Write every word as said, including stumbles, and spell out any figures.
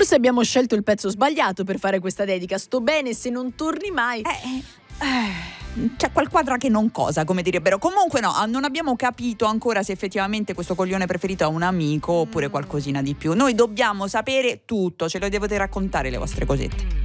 Forse abbiamo scelto il pezzo sbagliato per fare questa dedica. Sto bene se non torni mai. Eh, eh, c'è qualquadra che non cosa, come direbbero. Comunque no, non abbiamo capito ancora se effettivamente questo coglione preferito ha un amico oppure qualcosina di più. Noi dobbiamo sapere tutto, ce lo dovete raccontare le vostre cosette.